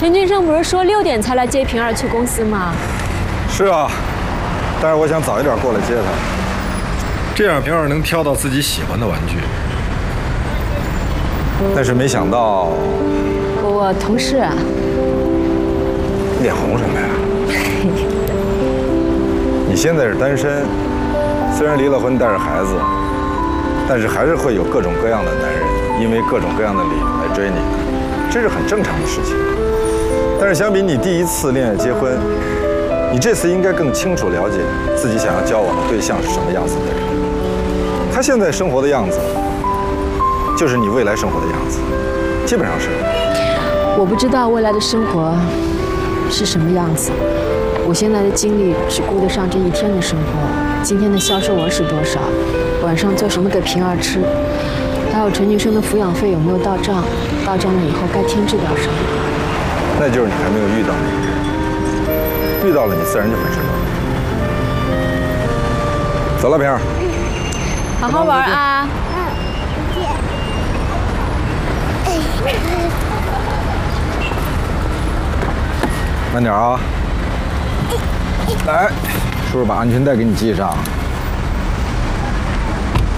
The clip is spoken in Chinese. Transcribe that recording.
陈俊生不是说6点才来接平儿去公司吗？ 是啊，但是我想早一点过来接她，这样平儿能挑到自己喜欢的玩具。但是没想到， 我同事啊。 脸红什么呀？你现在是单身，虽然离了婚带着孩子，但是还是会有各种各样的男人因为各种各样的理由来追你的，这是很正常的事情。但是相比你第一次恋爱结婚，你这次应该更清楚了解自己想要交往的对象是什么样子的人。他现在生活的样子，就是你未来生活的样子，基本上是。 我不知道未来的生活是什么样子，我现在的精力只顾得上这一天的生活。今天的销售额是多少？晚上做什么给平儿吃？还有陈俊生的抚养费有没有到账？到账了以后该添置点什么？ 那就是你还没有遇到那个人，遇到了你自然就会知道。走了，平儿。 好好玩啊！ 慢点啊！来，叔叔把安全带给你系上。